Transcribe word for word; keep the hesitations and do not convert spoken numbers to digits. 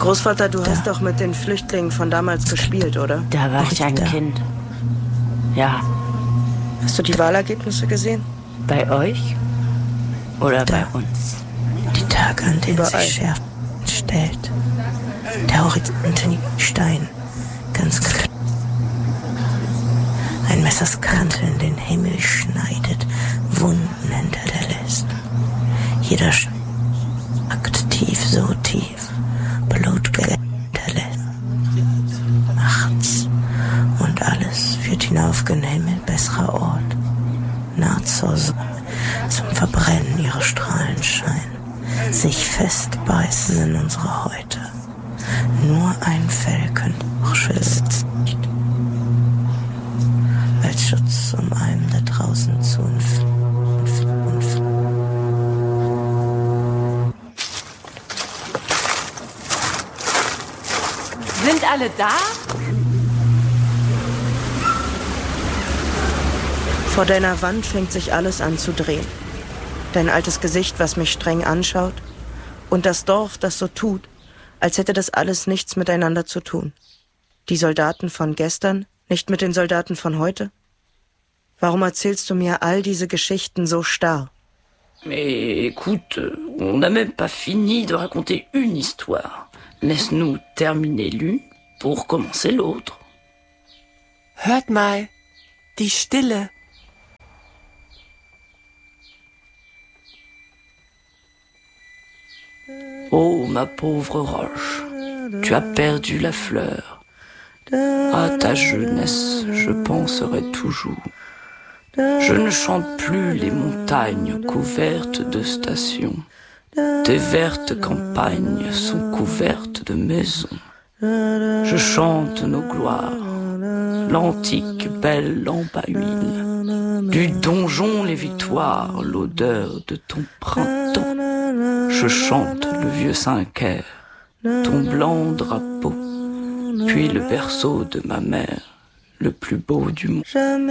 Großvater, du da. hast doch mit den Flüchtlingen von damals gespielt, oder? Da war ich ein da. Kind. Ja. Hast du die Wahlergebnisse gesehen? Bei euch? Oder da. bei uns? Die Tage, an denen Überall. sich schärft stellt. Der Horizont in Stein. Ganz klar. Ein Messers Kante in den Himmel schneidet, Wunden hinterlässt. Jeder schnackt tief, so tief, Blut hinterlässt. Macht's und alles führt hinauf gen Himmel, besserer Ort. Nah zur Sonne, zum Verbrennen ihre Strahlen scheinen, sich festbeißen in unsere Häute. Nur ein Fell könnte auch schützen. Als Schutz, um einem da draußen zu entfliehen. Sind alle da? Vor deiner Wand fängt sich alles an zu drehen. Dein altes Gesicht, was mich streng anschaut. Und das Dorf, das so tut, als hätte das alles nichts miteinander zu tun. Die Soldaten von gestern, nicht mit den Soldaten von heute? Warum erzählst du mir all diese Geschichten so starr? Mais écoute, on n'a même pas fini de raconter une histoire. Laisse-nous terminer l'une pour commencer l'autre. Hört mal, die Stille. Oh, ma pauvre roche, tu as perdu la fleur. À ta jeunesse, je penserai toujours. Je ne chante plus les montagnes couvertes de stations. Tes vertes campagnes sont couvertes de maisons. Je chante nos gloires, l'antique belle lampe à huile. Du donjon les victoires, l'odeur de ton printemps. Je chante le vieux Saint-Caire, ton blanc drapeau, puis le berceau de ma mère, le plus beau du monde.